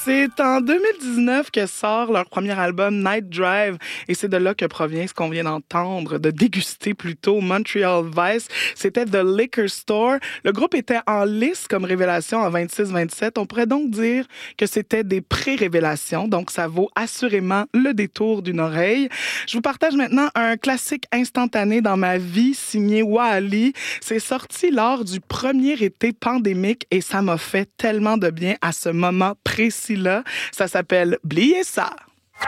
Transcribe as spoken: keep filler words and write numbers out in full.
C'est en deux mille dix-neuf que sort leur premier album Night Drive et c'est de là que provient ce qu'on vient d'entendre, de déguster plutôt, Montreal Vice. C'était The Liquor Store. Le groupe était en lice comme révélation en vingt-six vingt-sept. On pourrait donc dire que c'était des pré-révélations, donc ça vaut assurément le détour d'une oreille. Je vous partage maintenant un classique instantané dans ma vie signé Wally. C'est sorti lors du premier été pandémique et ça m'a fait tellement de bien à ce moment précis-là. Ça s'appelle « Bliez ça ».